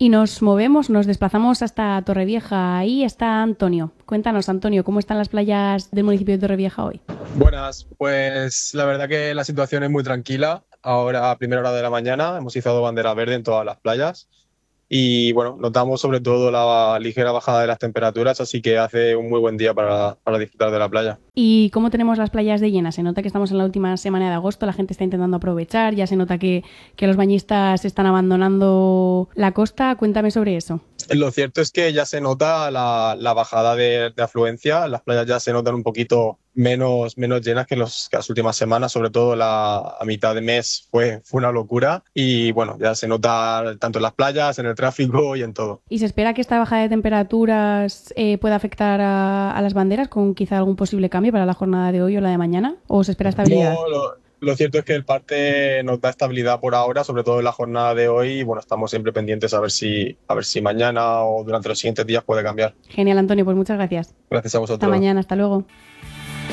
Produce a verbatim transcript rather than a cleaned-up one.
Y nos movemos, nos desplazamos hasta Torrevieja. Ahí está Antonio. Cuéntanos, Antonio, ¿cómo están las playas del municipio de Torrevieja hoy? Buenas, pues la verdad que la situación es muy tranquila. Ahora, a primera hora de la mañana, hemos izado bandera verde en todas las playas y bueno, notamos sobre todo la ligera bajada de las temperaturas, así que hace un muy buen día para, para disfrutar de la playa. ¿Y cómo tenemos las playas de llenas? Se nota que estamos en la última semana de agosto, la gente está intentando aprovechar, ya se nota que, que los bañistas están abandonando la costa. Cuéntame sobre eso. Lo cierto es que ya se nota la, la bajada de, de afluencia, las playas ya se notan un poquito menos, menos llenas que, los, que las últimas semanas, sobre todo la, a mitad de mes fue, fue una locura y bueno, ya se nota tanto en las playas, en el tráfico y en todo. ¿Y se espera que esta bajada de temperaturas eh, pueda afectar a, a las banderas con quizá algún posible cambio para la jornada de hoy o la de mañana? ¿O se espera estabilidad? No, lo, lo cierto es que el parte nos da estabilidad por ahora, sobre todo en la jornada de hoy. Y bueno, estamos siempre pendientes a ver si, a ver si mañana o durante los siguientes días puede cambiar. Genial, Antonio, pues muchas gracias. Gracias a Hasta vosotros. mañana, hasta luego.